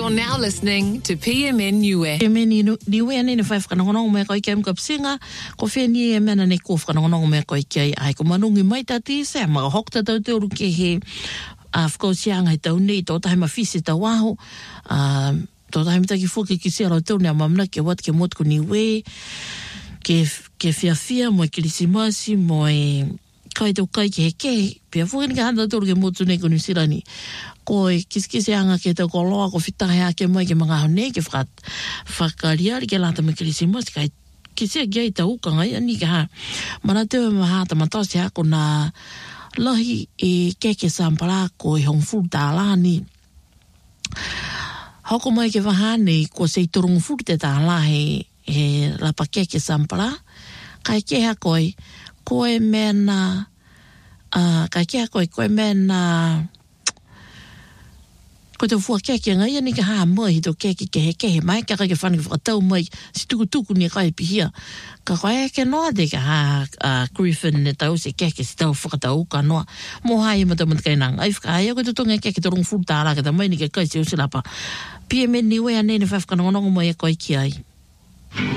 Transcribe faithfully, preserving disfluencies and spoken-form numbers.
You're now listening to P M N Niue. P M N Niue ane ne whai whakanongonongo mea koi kem kapsinga, ko wheni e mena ne ko whakanongonongo mea koi kia ai ko manungi mai tati se, mga hokta tau te oru ke he a whakausianga he tau nei, tō tahi ma fisi tau aho, tō tahi mitaki fuki ki sera o tau nea mamna ke wat ke mot ko Niue, ke, ke fia fia mo e kirisimasi mo e kai tau kai ke he ke, pia fuki ni ka handa tau ke motu nei ko Nusirani. Ko e kiskisi anga ke tau koloa ko whitahe ake mai ke mga hone ke whakat whakariari ke lata me kirisimas kai kisia kia i tau uka ngai ani ka ha mana tewe maha tamatasi hako na lahi e keke sampara ko e hongfu tālani hoko mai ke wahane ko se i turungu fu te tāla he, he lapa keke sampara kai ke hako e ko e mena uh, kai ke hako e ko e mena ko te fua keke ngai ani ka haa mai hito keke ke he kehe mai ka kai ke whanake whakatau mai si tuku tuku ni kai pihia ka kai ke noa de ka haa uh, Griffin ne tau se keke si tau whakatau ka noa mo hai mata mata kai nang ai whakahai ako te tonga keke te rong futa ala ka ta mai ni ke kai se usilapa P M N Niue ane ne whafkanongonongo mai e kai ki ai